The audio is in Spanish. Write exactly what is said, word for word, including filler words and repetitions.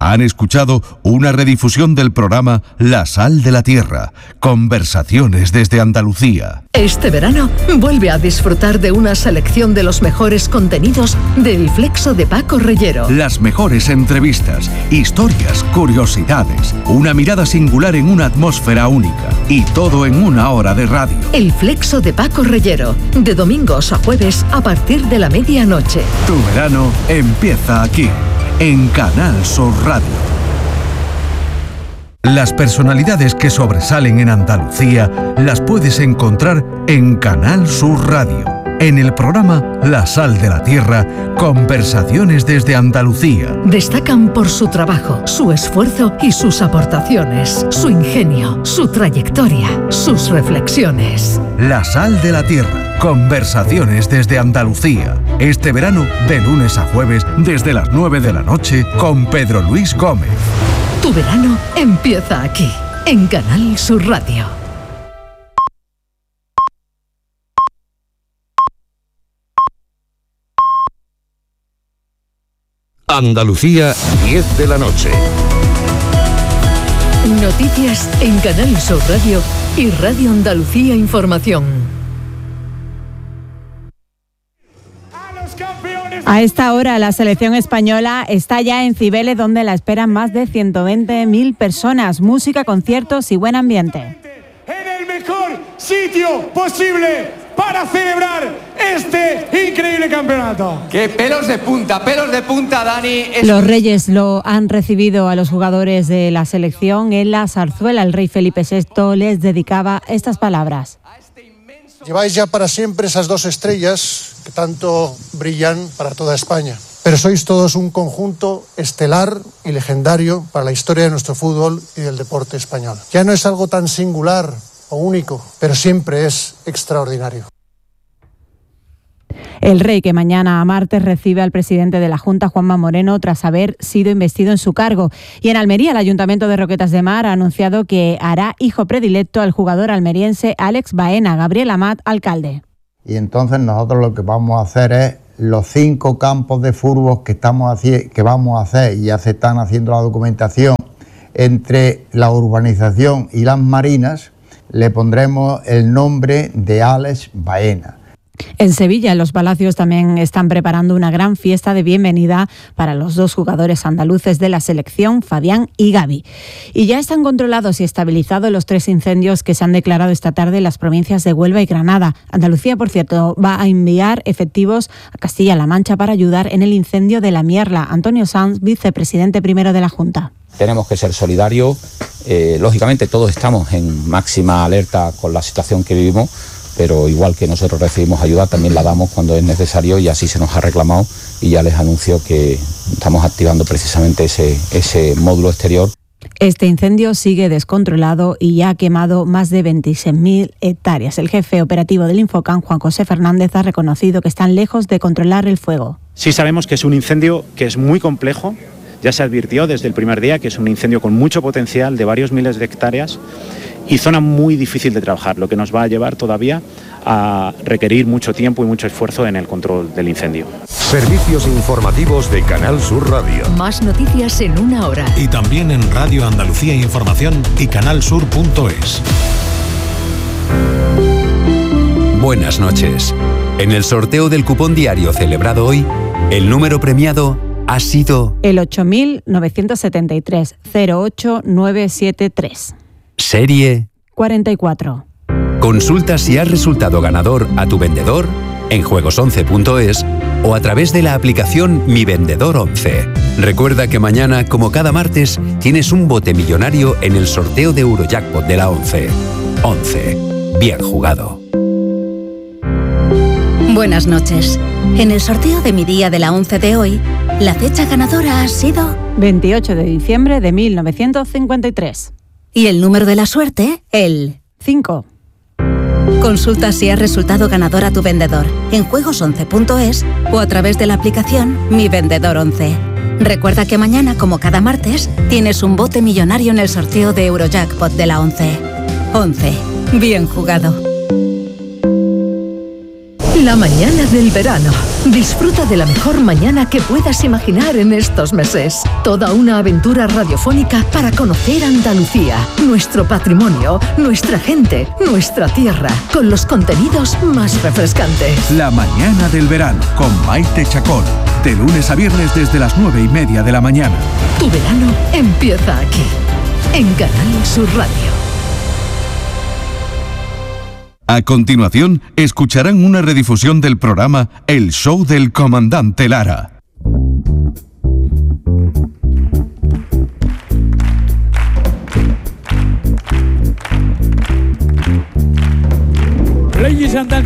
Han escuchado una redifusión del programa La Sal de la Tierra, conversaciones desde Andalucía. Este verano vuelve a disfrutar de una selección de los mejores contenidos del Flexo de Paco Reyero. Las mejores entrevistas, historias, curiosidades, una mirada singular en una atmósfera única y todo en una hora de radio. El Flexo de Paco Reyero, de domingos a jueves a partir de la medianoche. Tu verano empieza aquí, en Canal Sur Radio. Las personalidades que sobresalen en Andalucía las puedes encontrar en Canal Sur Radio, en el programa La Sal de la Tierra, conversaciones desde Andalucía. Destacan por su trabajo, su esfuerzo y sus aportaciones, su ingenio, su trayectoria, sus reflexiones. La Sal de la Tierra, conversaciones desde Andalucía. Este verano, de lunes a jueves, desde las nueve de la noche, con Pedro Luis Gómez. Tu verano empieza aquí, en Canal Sur Radio. Andalucía, diez de la noche. Noticias en Canal Sur Radio y Radio Andalucía Información. A esta hora la selección española está ya en Cibeles, donde la esperan más de ciento veinte mil personas. Música, conciertos y buen ambiente. En el mejor sitio posible para celebrar este increíble campeonato. ¡Qué pelos de punta, pelos de punta, Dani! Es... Los Reyes lo han recibido a los jugadores de la selección en la zarzuela. El rey Felipe sexto les dedicaba estas palabras. Lleváis ya para siempre esas dos estrellas que tanto brillan para toda España. Pero sois todos un conjunto estelar y legendario para la historia de nuestro fútbol y del deporte español. Ya no es algo tan singular o único, pero siempre es extraordinario. El rey, que mañana a martes recibe al presidente de la Junta, Juanma Moreno, tras haber sido investido en su cargo. Y en Almería, el Ayuntamiento de Roquetas de Mar ha anunciado que hará hijo predilecto al jugador almeriense Alex Baena. Gabriel Amat, alcalde. Y entonces nosotros lo que vamos a hacer es los cinco campos de fútbol que, estamos haci- que vamos a hacer, y ya se están haciendo la documentación, entre la urbanización y las marinas, le pondremos el nombre de Alex Baena. En Sevilla, en Los Palacios, también están preparando una gran fiesta de bienvenida para los dos jugadores andaluces de la selección, Fabián y Gavi. Y ya están controlados y estabilizados los tres incendios que se han declarado esta tarde en las provincias de Huelva y Granada. Andalucía, por cierto, va a enviar efectivos a Castilla-La Mancha para ayudar en el incendio de La Mierla. Antonio Sanz, vicepresidente primero de la Junta. Tenemos que ser solidarios. Eh, lógicamente todos estamos en máxima alerta con la situación que vivimos, pero igual que nosotros recibimos ayuda, también la damos cuando es necesario, y así se nos ha reclamado, y ya les anuncio que estamos activando precisamente ese, ese módulo exterior. Este incendio sigue descontrolado y ya ha quemado más de veintiséis mil hectáreas. El jefe operativo del Infocan, Juan José Fernández, ha reconocido que están lejos de controlar el fuego. Sí sabemos que es un incendio que es muy complejo. Ya se advirtió desde el primer día que es un incendio con mucho potencial, de varios miles de hectáreas, y zona muy difícil de trabajar, lo que nos va a llevar todavía a requerir mucho tiempo y mucho esfuerzo en el control del incendio. Servicios informativos de Canal Sur Radio. Más noticias en una hora. Y también en Radio Andalucía Información y canalsur punto es. Buenas noches. En el sorteo del cupón diario celebrado hoy, el número premiado ha sido el ocho mil novecientos setenta y tres cero ocho nueve siete tres. Serie cuarenta y cuatro. Consulta si has resultado ganador a tu vendedor en juegos once punto es o a través de la aplicación Mi Vendedor once. Recuerda que mañana, como cada martes, tienes un bote millonario en el sorteo de Eurojackpot de la once. once. Bien jugado. Buenas noches. En el sorteo de mi día de la once de hoy, la fecha ganadora ha sido veintiocho de diciembre de mil novecientos cincuenta y tres. Y el número de la suerte, el cinco. Consulta si has resultado ganador a tu vendedor en juegos once punto es o a través de la aplicación Mi Vendedor once. Recuerda que mañana, como cada martes, tienes un bote millonario en el sorteo de Eurojackpot de la once. once. Bien jugado. La mañana del verano. Disfruta de la mejor mañana que puedas imaginar en estos meses. Toda una aventura radiofónica para conocer Andalucía, nuestro patrimonio, nuestra gente, nuestra tierra, con los contenidos más refrescantes. La mañana del verano con Maite Chacón. De lunes a viernes desde las nueve y media de la mañana. Tu verano empieza aquí, en Canal Sur Radio. A continuación, escucharán una redifusión del programa El Show del Comandante Lara. Ladies and